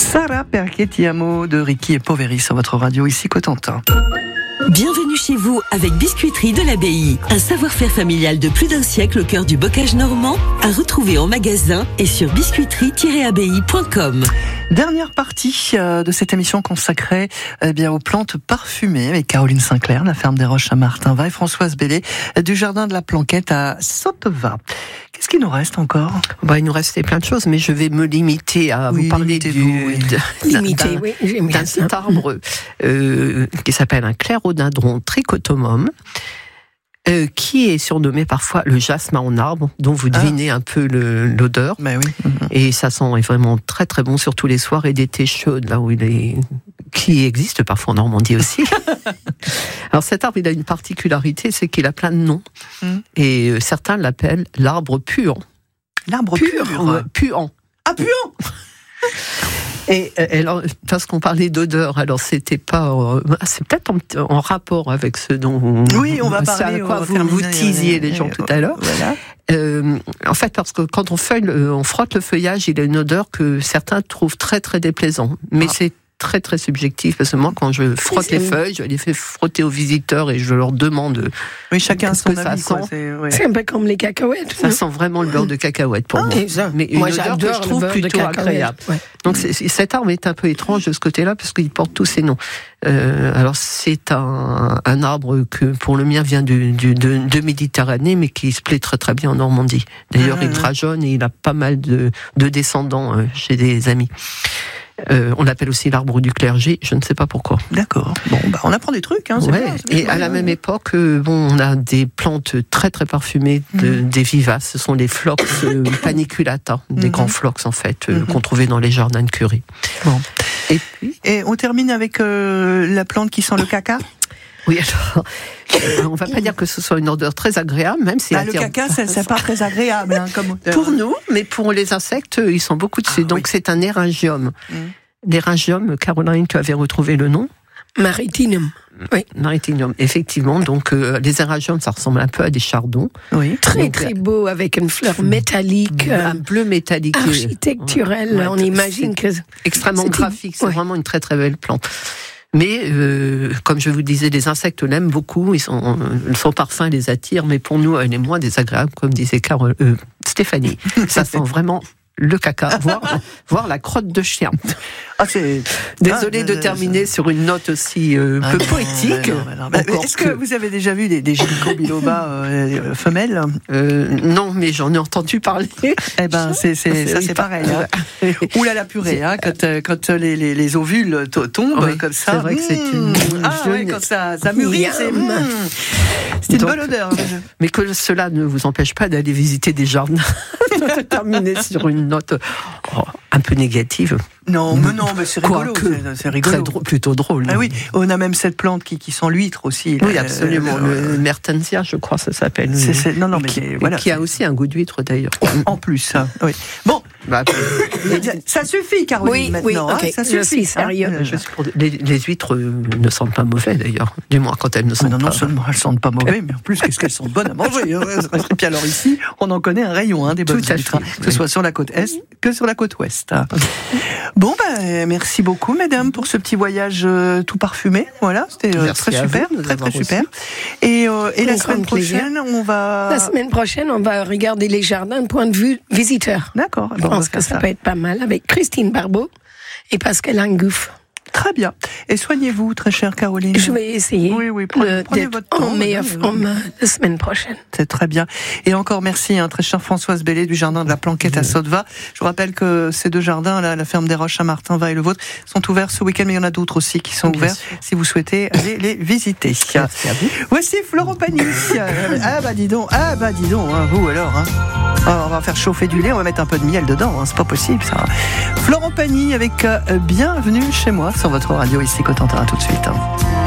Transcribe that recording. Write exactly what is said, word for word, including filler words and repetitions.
Sarà perché ti amo de Ricky et Poveri sur votre radio ici Cotentin. Bienvenue chez vous avec Biscuiterie de l'Abbaye. Un savoir-faire familial de plus d'un siècle au cœur du bocage normand, à retrouver en magasin et sur biscuiterie tiret abbaye point com. Dernière partie de cette émission consacrée eh bien, aux plantes parfumées avec Caroline Sinclair, la ferme des Roches à Martinva, et Françoise Bellé du jardin de la Planquette à Sotteva. Qu'est-ce qu'il nous reste encore ? Bah, il nous restait plein de choses, mais je vais me limiter à oui, vous parler du, oui. de, Limité, d'un, oui, j'aime d'un bien petit arbre euh, qui s'appelle un clérodendron trichotomum. Euh, qui est surnommé parfois le jasmin en arbre, dont vous devinez ah. un peu le, l'odeur. Ben oui. Mm-hmm. Et ça sent vraiment très très bon, surtout les soirées d'été chaudes, là où il est, qui existe parfois en Normandie aussi. Alors cet arbre, il a une particularité, c'est qu'il a plein de noms. Mm. Et euh, certains l'appellent l'arbre puant. L'arbre pur, pur, euh, puant. Ah, puant. Et, et alors, parce qu'on parlait d'odeur, alors c'était pas, euh, c'est peut-être en, en rapport avec ce dont oui, on va c'est parler. À quoi vous, vous tisiez les gens tout à l'heure. Voilà. Euh, en fait, parce que quand on feuille, on frotte le feuillage, il a une odeur que certains trouvent très très déplaisant, mais ah. c'est très très subjectif, parce que moi quand je frotte c'est les c'est... feuilles, je les fais frotter aux visiteurs et je leur demande oui, chacun son que avis, ça quoi, sent. C'est, ouais. c'est un peu comme les cacahuètes. Ça sent vraiment le beurre de cacahuète pour ah, moi. Ça. Mais une moi, odeur que je trouve plutôt agréable. Ouais. Donc c'est, cet arbre est un peu étrange de ce côté-là parce qu'il porte tous ces noms. Euh, alors c'est un, un arbre que pour le mien vient du, du, de, de Méditerranée, mais qui se plaît très très bien en Normandie. D'ailleurs, ah, il rajeunne et il a pas mal de, de descendants euh, chez des amis. Euh, on l'appelle aussi l'arbre du clergé, je ne sais pas pourquoi. D'accord. Bon, bah on apprend des trucs. Hein, c'est ouais. bien, c'est et à la même époque, euh, bon, on a des plantes très très parfumées, de, mmh. des vivaces. Ce sont les phlox euh, paniculata, des mmh. grands phlox en fait, euh, mmh. qu'on trouvait dans les jardins de Curie. Bon. Et puis, et on termine avec euh, la plante qui sent le caca. Oui, alors, euh, on ne va pas dire que ce soit une odeur très agréable, même si... Bah, le caca, c'est, c'est pas très agréable hein, comme odeur. Pour nous, mais pour les insectes, ils sont beaucoup dessus. Ah, donc oui. C'est un éringium. Mm. L'éringium, Caroline, tu avais retrouvé le nom ? Maritinum. Oui. Maritinum, effectivement. Donc, euh, les éringiums, ça ressemble un peu à des chardons. Oui. Très, donc, très beau, avec une fleur métallique. Un bleu métallique. Architecturel, ouais, on imagine que... Extrêmement c'est graphique, c'est ouais. vraiment une très très belle plante. Mais, euh, comme je vous disais, les insectes l'aiment beaucoup, ils sont, son parfum les attire, mais pour nous, elle est moins désagréable, comme disait Carole, euh, Stéphanie. Ça sent vraiment le caca, voire, voire la crotte de chien. Ah, c'est... Désolé ah, de terminer sur une note aussi euh, ah, peu non, poétique. Non, non, non. Bah, est-ce que... que vous avez déjà vu des, des ginkgo biloba euh, femelles euh, Non, mais j'en ai entendu parler. Eh ben, c'est, c'est, ça c'est pareil. Hein. Ouh là la purée, hein, quand, quand les, les, les ovules tombent oui, comme ça. C'est vrai que c'est une. Ah jeune... ouais, quand ça, ça mûrit, c'est. Mmh. C'est une Donc, bonne odeur. Mais que cela ne vous empêche pas d'aller visiter des jardins. De terminer sur une note oh, un peu négative. Non, mais non, mais c'est rigolo. C'est, c'est rigolo. Très drôle, plutôt drôle. Ah oui, on a même cette plante qui, qui sent l'huître aussi. Oui, là, absolument. Euh, le Mertensia, je crois, ça s'appelle. C'est, c'est, non, non, mais qui, voilà. Qui a aussi un goût d'huître d'ailleurs. En plus, hein, oui. Bon. Bah, ça suffit, Caroline, oui, maintenant. Oui, okay. hein, ça suffit. Je suis sérieux. Hein, je suis pour... les, les huîtres ne sentent pas mauvais, d'ailleurs. Du moins, quand elles ne sentent non, pas... Non seulement elles ne sentent pas mauvais, mais en plus, qu'est-ce qu'elles sont bonnes à manger. Hein. Et puis alors ici, on en connaît un rayon hein, des bonnes huîtres, hein, que ce soit sur la côte Est que sur la côte Ouest. Bon, ben, merci beaucoup, mesdames, pour ce petit voyage euh, tout parfumé. Voilà, c'était euh, très super, vous, très très super. Et, euh, et la semaine prochaine, plaisir. on va... La semaine prochaine, on va regarder les jardins de point de vue visiteur. D'accord. Je bon, pense que ça, ça peut être pas mal avec Christine Barbeau et Pascal Angouf. Très bien. Et soignez-vous, très chère Caroline. Je vais essayer. Oui, oui, prenez, euh, prenez votre temps. En meilleure forme euh, la semaine prochaine. C'est très bien. Et encore merci, hein, très chère Françoise Bellé du jardin de la Planquette à Sotteva. Je vous rappelle que ces deux jardins, là, la ferme des Roches à Martinva et le vôtre, sont ouverts ce week-end, mais il y en a d'autres aussi qui sont bien ouverts sûr. Si vous souhaitez aller les visiter. Merci à vous. Voici Florent Pagny. Ah bah dis donc, ah bah dis donc, hein, vous alors. Hein. Alors, on va faire chauffer du lait, on va mettre un peu de miel dedans, hein, c'est pas possible ça. Florent Pagny avec euh, Bienvenue chez moi sur votre radio ici Cotentin, à tout de suite.